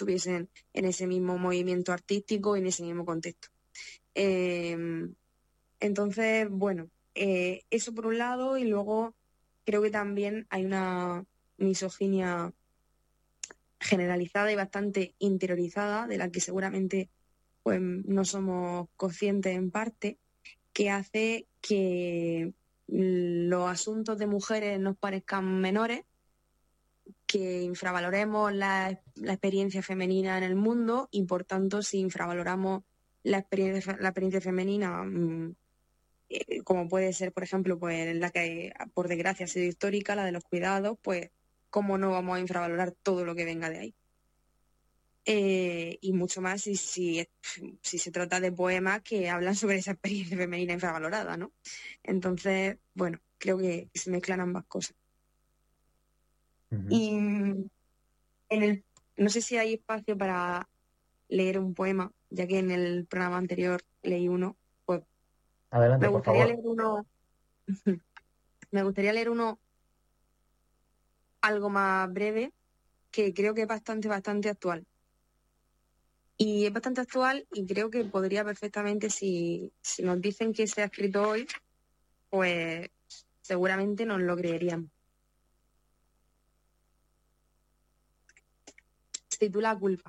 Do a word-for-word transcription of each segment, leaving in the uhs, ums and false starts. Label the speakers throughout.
Speaker 1: estuviesen en ese mismo movimiento artístico y en ese mismo contexto. Eh, entonces, bueno, eh, eso por un lado, y luego creo que también hay una misoginia generalizada y bastante interiorizada, de la que seguramente pues no somos conscientes en parte, que hace que los asuntos de mujeres nos parezcan menores, que infravaloremos la, la experiencia femenina en el mundo, y por tanto si infravaloramos la experiencia, la experiencia femenina, mmm, eh, como puede ser, por ejemplo, pues la que por desgracia ha sido histórica, la de los cuidados, pues cómo no vamos a infravalorar todo lo que venga de ahí. Eh, y mucho más si, si, si se trata de poemas que hablan sobre esa experiencia femenina infravalorada, ¿no? Entonces, bueno, creo que se mezclan ambas cosas.
Speaker 2: Uh-huh.
Speaker 1: Y en el, no sé si hay espacio para leer un poema, ya que en el programa anterior leí uno, pues
Speaker 2: Adelante,
Speaker 1: me
Speaker 2: por
Speaker 1: gustaría
Speaker 2: favor.
Speaker 1: leer uno, me gustaría leer uno algo más breve, que creo que es bastante, bastante actual. Y es bastante actual y creo que podría perfectamente, si, si nos dicen que se ha escrito hoy, pues seguramente nos lo creerían. Se titula Culpa.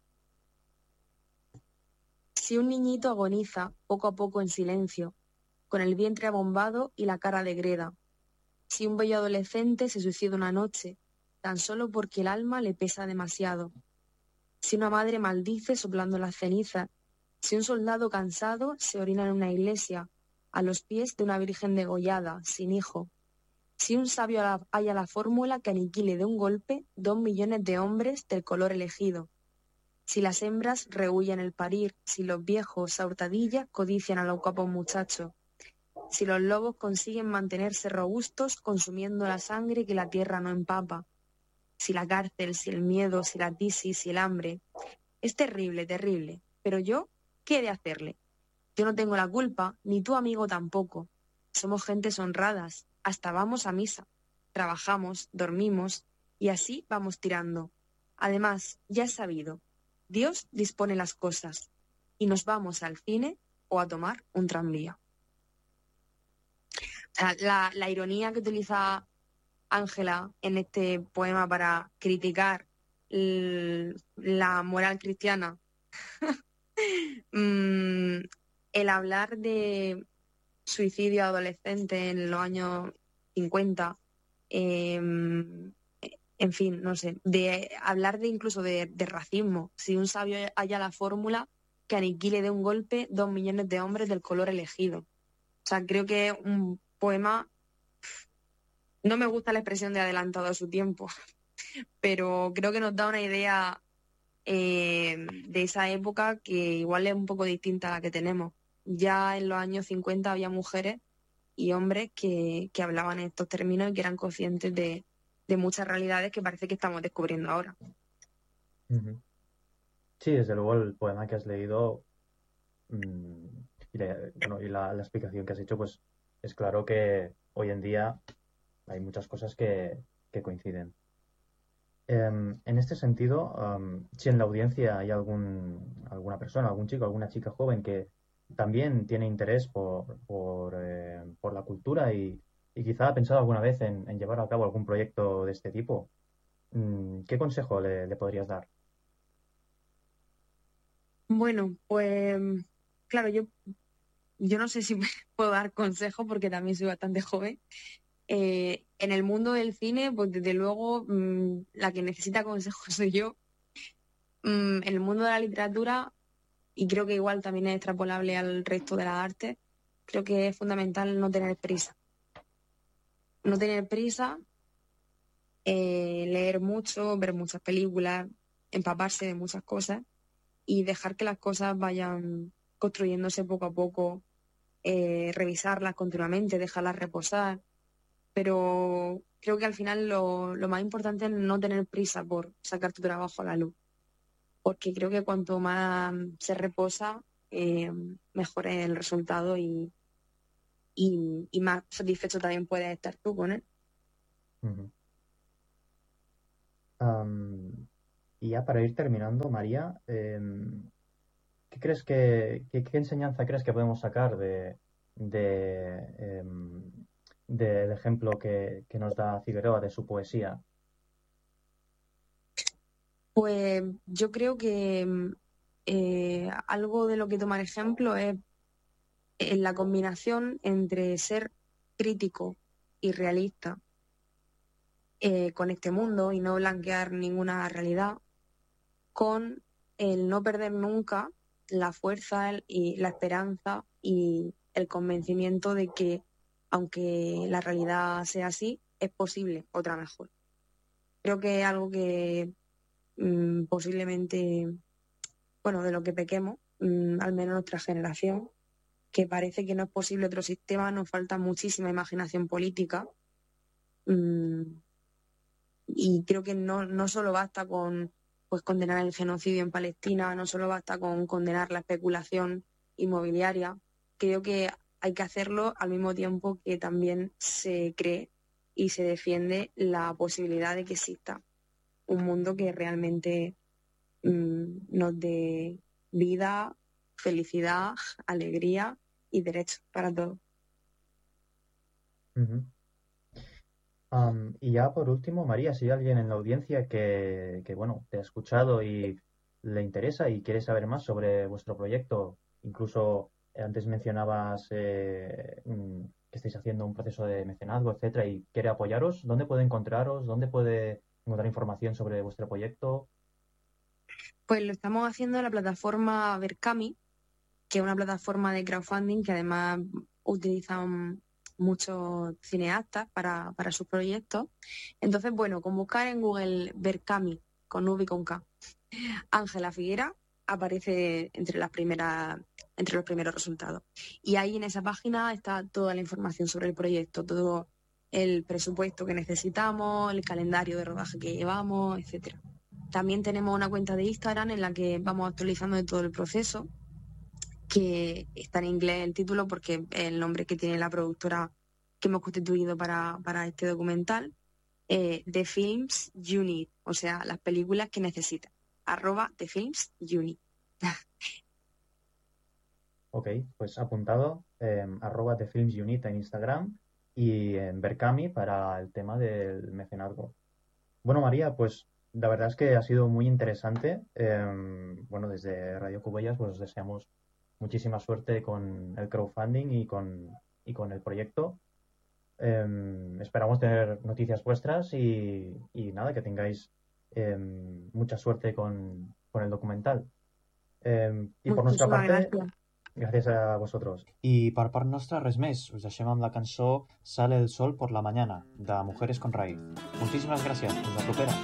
Speaker 1: Si un niñito agoniza poco a poco en silencio, con el vientre abombado y la cara de greda, si un bello adolescente se suicida una noche, tan solo porque el alma le pesa demasiado, si una madre maldice soplando las cenizas, si un soldado cansado se orina en una iglesia, a los pies de una virgen degollada, sin hijo, si un sabio halla la fórmula que aniquile de un golpe dos millones de hombres del color elegido, si las hembras rehuyen el parir, si los viejos a hurtadillas codician a los guapos muchachos, si los lobos consiguen mantenerse robustos consumiendo la sangre que la tierra no empapa, si la cárcel, si el miedo, si la tisis, si el hambre. Es terrible, terrible. Pero yo, ¿qué he de hacerle? Yo no tengo la culpa, ni tu amigo tampoco. Somos gentes honradas, hasta vamos a misa. Trabajamos, dormimos, y así vamos tirando. Además, ya es sabido, Dios dispone las cosas, y nos vamos al cine o a tomar un tranvía. O sea, la, la ironía que utiliza Ángela en este poema para criticar l- la moral cristiana, mm, el hablar de suicidio adolescente en los años cincuenta, eh, en fin, no sé, de hablar de incluso de, de racismo, si un sabio halla la fórmula que aniquile de un golpe dos millones de hombres del color elegido. O sea, creo que es un poema, no me gusta la expresión de adelantado a su tiempo, pero creo que nos da una idea eh, de esa época que igual es un poco distinta a la que tenemos. Ya en los años cincuenta había mujeres y hombres que, que hablaban en estos términos y que eran conscientes de, de muchas realidades que parece que estamos descubriendo ahora.
Speaker 2: Uh-huh. Sí, desde luego el poema que has leído mmm, y, la, bueno, y la, la explicación que has hecho, pues es claro que hoy en día hay muchas cosas que, que coinciden. Um, en este sentido, um, si en la audiencia hay algún, alguna persona, algún chico, alguna chica joven que también tiene interés por, por, eh, por la cultura y, y quizá ha pensado alguna vez en, en llevar a cabo algún proyecto de este tipo, um, ¿qué consejo le, le podrías dar?
Speaker 1: Bueno, pues claro, yo, yo no sé si puedo dar consejos porque también soy bastante joven. Eh, en el mundo del cine, pues desde luego mmm, la que necesita consejos soy yo. Mm, en el mundo de la literatura, y creo que igual también es extrapolable al resto de las artes, creo que es fundamental no tener prisa. No tener prisa, eh, leer mucho, ver muchas películas, empaparse de muchas cosas y dejar que las cosas vayan construyéndose poco a poco, eh, revisarlas continuamente, dejarlas reposar. Pero creo que al final lo, lo más importante es no tener prisa por sacar tu trabajo a la luz, porque creo que cuanto más se reposa, eh, mejor es el resultado y, y, y más satisfecho también puedes estar tú con él.
Speaker 2: Uh-huh. Um, Y ya para ir terminando, María, eh, ¿qué crees que, qué, qué enseñanza crees que podemos sacar de, de, eh, del ejemplo que, que nos da Figueroa de su poesía?
Speaker 1: Pues yo creo que mm, eh, algo de lo que tomar ejemplo es en la combinación entre ser crítico y realista eh, con este mundo y no blanquear ninguna realidad, con el no perder nunca la fuerza el- y la esperanza y el convencimiento de que, aunque la realidad sea así, es posible otra mejor. Creo que es algo que mm, posiblemente, bueno, de lo que pequemos, mm, al menos nuestra generación, que parece que no es posible otro sistema, nos falta muchísima imaginación política. mm, y creo que no, no solo basta con pues condenar el genocidio en Palestina, no solo basta con condenar la especulación inmobiliaria, creo que hay que hacerlo al mismo tiempo que también se cree y se defiende la posibilidad de que exista un mundo que realmente mm, nos dé vida, felicidad, alegría y derechos para todos.
Speaker 2: Ujú. Am, y ya por último, María, si hay alguien en la audiencia que, que, bueno, te ha escuchado y le interesa y quiere saber más sobre vuestro proyecto, incluso eh, antes mencionabas eh, mm, que estáis haciendo un proceso de mecenazgo, etcétera, y quiere apoyaros, ¿dónde puede encontraros? ¿Dónde puede encontrar información sobre vuestro proyecto?
Speaker 1: Pues lo estamos haciendo en la plataforma Berkami, que es una plataforma de crowdfunding que además utilizan muchos cineastas para, para sus proyectos. Entonces, bueno, con buscar en Google Berkami, con V y con K, Ángela Figuera, aparece entre las primeras, entre los primeros resultados. Y ahí en esa página está toda la información sobre el proyecto, todo el presupuesto que necesitamos, el calendario de rodaje que llevamos, etcétera. También tenemos una cuenta de Instagram en la que vamos actualizando de todo el proceso, que está en inglés el título porque es el nombre que tiene la productora que hemos constituido para, para este documental, eh, The Films Unit, o sea, las películas que necesitan, arroba The Films Unit.
Speaker 2: Ok, pues apuntado, eh, arroba The Films Unit en Instagram y en Berkami para el tema del mecenazgo. Bueno, María, pues la verdad es que ha sido muy interesante. Eh, bueno, desde Radio Cubellas pues os deseamos muchísima suerte con el crowdfunding y con, y con el proyecto. Eh, esperamos tener noticias vuestras y, y nada, que tengáis eh, mucha suerte con, con el documental. Eh, y por nuestra
Speaker 1: Muchísimas
Speaker 2: parte,
Speaker 1: gracias.
Speaker 2: gracias a vosotros. I per part nostra, res més. Us deixem amb la cançó Sale el sol por la mañana, de Mujeres con Raíz. Moltíssimes gràcies. Fins la propera.